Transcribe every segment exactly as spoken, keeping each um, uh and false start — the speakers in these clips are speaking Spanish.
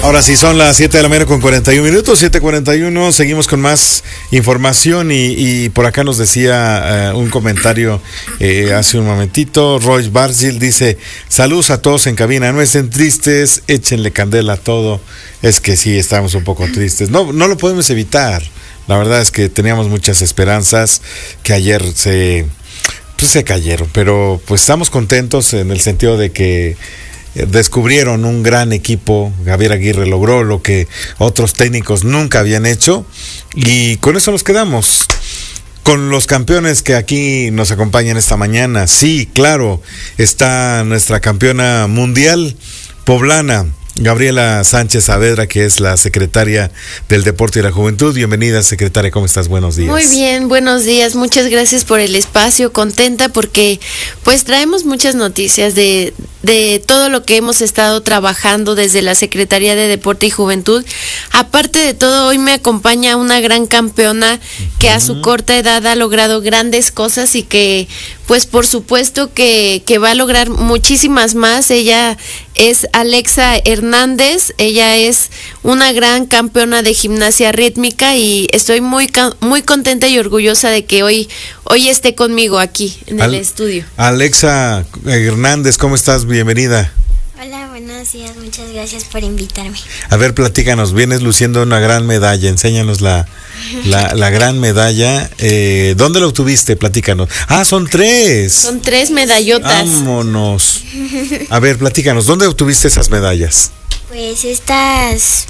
Ahora sí, son las siete de la mañana con cuarenta y un minutos, siete cuarenta y uno, seguimos con más información y, y por acá nos decía uh, un comentario eh, hace un momentito, Roy Barzil dice, saludos a todos en cabina, no estén tristes, échenle candela a todo, es que sí, estamos un poco tristes, no, no lo podemos evitar, la verdad es que teníamos muchas esperanzas que ayer se, pues, se cayeron, pero pues estamos contentos en el sentido de que descubrieron un gran equipo. Javier Aguirre logró lo que otros técnicos nunca habían hecho y con eso nos quedamos. Con los campeones que aquí nos acompañan esta mañana, sí, claro, está nuestra campeona mundial poblana, Gabriela Sánchez Saavedra, que es la secretaria del Deporte y la Juventud. Bienvenida, secretaria, ¿cómo estás? Buenos días. Muy bien, buenos días, muchas gracias por el espacio, contenta porque pues traemos muchas noticias de, de todo lo que hemos estado trabajando desde la Secretaría de Deporte y Juventud. Aparte de todo, hoy me acompaña una gran campeona uh-huh. que a su corta edad ha logrado grandes cosas y que pues por supuesto que, que va a lograr muchísimas más. Ella es Alexa Hernández, ella es una gran campeona de gimnasia rítmica y estoy muy muy contenta y orgullosa de que hoy hoy esté conmigo aquí en el Al, estudio. Alexa Hernández, ¿cómo estás? Bienvenida. Hola, buenos días, muchas gracias por invitarme. A ver, platícanos, vienes luciendo una gran medalla, enséñanos la, la, la gran medalla. Eh, ¿Dónde la obtuviste? Platícanos. Ah, son tres. Son tres medallotas. Vámonos. A ver, platícanos, ¿dónde obtuviste esas medallas? Pues estas,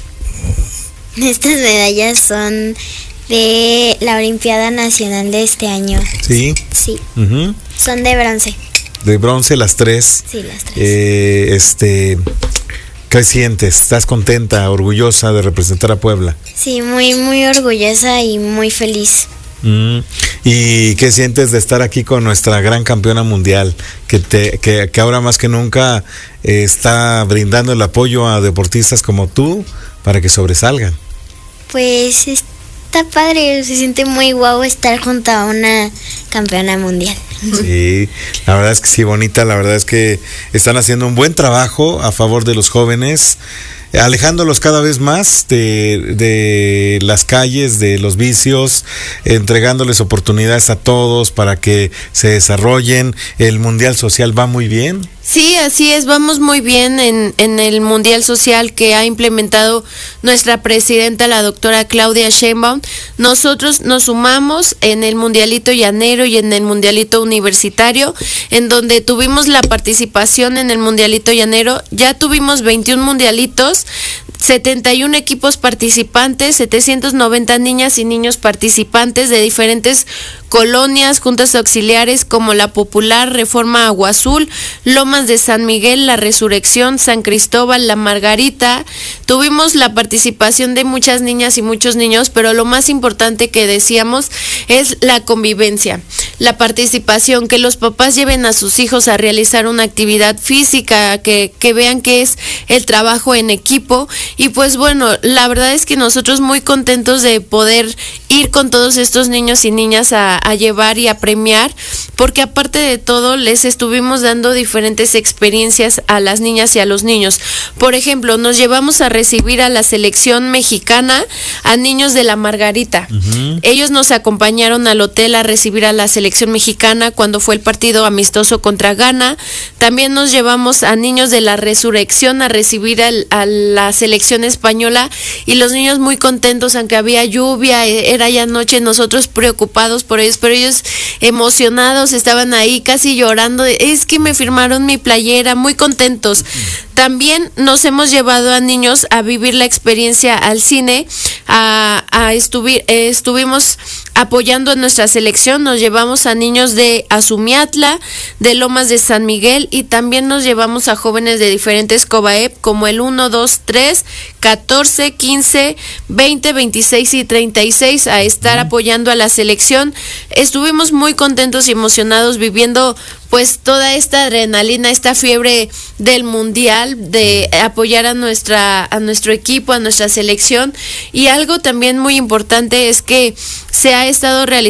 estas medallas son de la Olimpiada Nacional de este año. ¿Sí? Sí, uh-huh. Son de bronce. De bronce las tres. Sí, las tres. Eh, este, ¿qué sientes? ¿Estás contenta, orgullosa de representar a Puebla? Sí, muy, muy orgullosa y muy feliz. Mm. ¿Y qué sientes de estar aquí con nuestra gran campeona mundial, que, te, que, que ahora más que nunca eh, está brindando el apoyo a deportistas como tú para que sobresalgan? Pues está padre, se siente muy guau estar junto a una campeona mundial. Sí, la verdad es que sí, bonita, la verdad es que están haciendo un buen trabajo a favor de los jóvenes, alejándolos cada vez más de, de las calles, de los vicios, entregándoles oportunidades a todos para que se desarrollen. El Mundial Social va muy bien. Sí, así es, vamos muy bien en, en el Mundial Social que ha implementado nuestra presidenta, la doctora Claudia Sheinbaum. Nosotros nos sumamos en el Mundialito Llanero y en el Mundialito Universitario, en donde tuvimos la participación en el Mundialito Llanero. Ya tuvimos veintiún mundialitos, setenta y un equipos participantes, setecientas noventa niñas y niños participantes de diferentes colonias, juntas auxiliares como La Popular, Reforma Agua Azul, Lomas de San Miguel, La Resurrección, San Cristóbal, La Margarita. Tuvimos la participación de muchas niñas y muchos niños, pero lo más importante que decíamos es la convivencia, la participación, que los papás lleven a sus hijos a realizar una actividad física, que, que vean que es el trabajo en equipo. Y pues bueno, la verdad es que nosotros muy contentos de poder ir con todos estos niños y niñas a, a llevar y a premiar, porque aparte de todo les estuvimos dando diferentes experiencias a las niñas y a los niños. Por ejemplo, nos llevamos a recibir a la selección mexicana a niños de La Margarita. Uh-huh. Ellos nos acompañaron al hotel a recibir a la selección mexicana cuando fue el partido amistoso contra Ghana. También nos llevamos a niños de La Resurrección a recibir al, a la selección española y los niños muy contentos, aunque había lluvia, era ya noche, nosotros preocupados por ellos, pero ellos emocionados, estaban ahí casi llorando, es que me firmaron mi playera, muy contentos. También nos hemos llevado a niños a vivir la experiencia al cine, a, a estuvi, eh, estuvimos apoyando a nuestra selección, nos llevamos a niños de Azumiatla, de Lomas de San Miguel y también nos llevamos a jóvenes de diferentes COBAEP como el uno, dos, tres, catorce, quince, veinte, veintiséis y treinta y seis a estar apoyando a la selección. Estuvimos muy contentos y emocionados viviendo pues toda esta adrenalina, esta fiebre del mundial, de apoyar a nuestra a nuestro equipo, a nuestra selección. Y algo también muy importante es que se ha estado realizando